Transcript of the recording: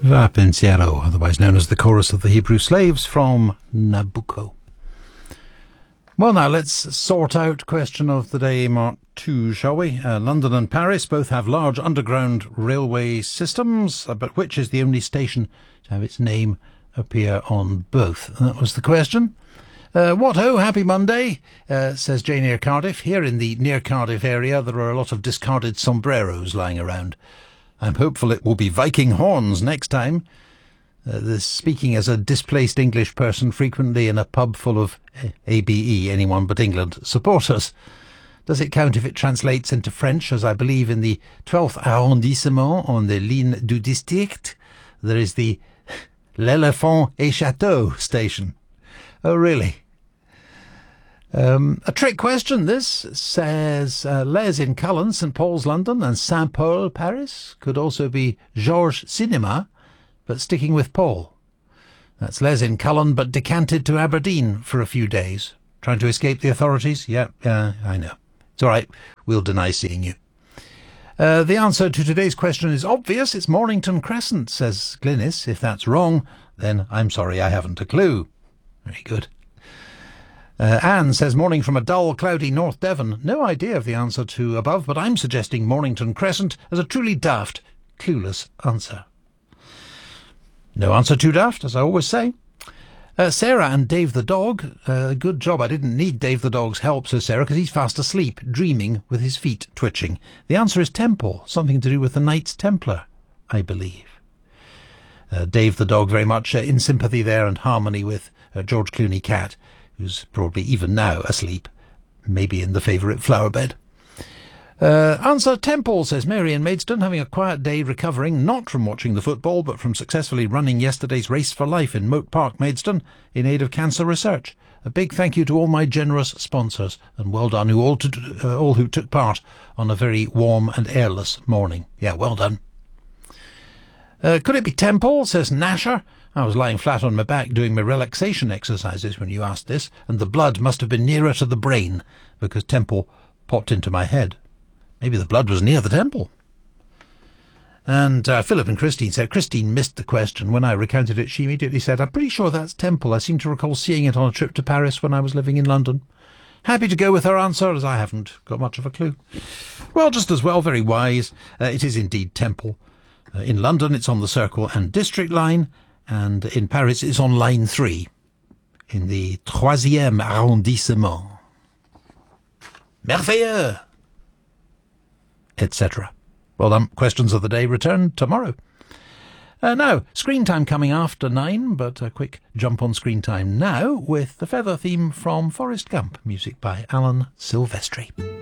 Va Pensiero, otherwise known as the chorus of the Hebrew Slaves from Nabucco. Well, now let's sort out question of the day Mark 2, shall we? London and Paris both have large underground railway systems, but which is the only station to have its name appear on both? That was the question. What ho, happy Monday, says Jane Eyre Cardiff. Here in the near Cardiff area there are a lot of discarded sombreros lying around. I'm hopeful it will be Viking horns next time. This speaking as a displaced English person frequently in a pub full of ABE, anyone but England, supporters. Does it count if it translates into French, as I believe in the 12th arrondissement on the Ligne du District there is the L'Éléphant et Château station? Oh, really? A trick question, this, says Les in Cullen, St Paul's, London, and Saint Paul, Paris. Could also be Georges Cinema, but sticking with Paul. That's Les in Cullen, but decanted to Aberdeen for a few days. Trying to escape the authorities? Yeah, I know. It's all right. We'll deny seeing you. The answer to today's question is obvious. It's Mornington Crescent, says Glynis. If that's wrong, then I'm sorry I haven't a clue. Very good. Anne says, morning from a dull, cloudy North Devon. No idea of the answer to above, but I'm suggesting Mornington Crescent as a truly daft, clueless answer. No answer too daft, as I always say. Sarah and Dave the dog. Good job I didn't need Dave the dog's help, says Sarah, because he's fast asleep, dreaming with his feet twitching. The answer is temple, something to do with the Knights Templar, I believe. Dave the dog very much in sympathy there and harmony with George Clooney cat, who's probably even now asleep, maybe in the favourite flower bed. Answer temple, says Mary in Maidstone, having a quiet day recovering, not from watching the football, but from successfully running yesterday's Race for Life in Moat Park, Maidstone, in aid of cancer research. A big thank you to all my generous sponsors, and well done to all who took part on a very warm and airless morning. Yeah, well done. Could it be temple, says Nasher. I was lying flat on my back doing my relaxation exercises when you asked this, and the blood must have been nearer to the brain, because temple popped into my head. Maybe the blood was near the temple. And Philip and Christine said, Christine missed the question. When I recounted it, she immediately said, I'm pretty sure that's temple. I seem to recall seeing it on a trip to Paris when I was living in London. Happy to go with her answer, as I haven't got much of a clue. Well, just as well, very wise. It is indeed temple. In London, it's on the Circle and District line, and in Paris, it's on line 3, in the 3e arrondissement. Merveilleux! Etc. Well done. Questions of the day return tomorrow. Now, screen time coming after 9, but a quick jump on screen time now with the feather theme from Forrest Gump, music by Alan Silvestri.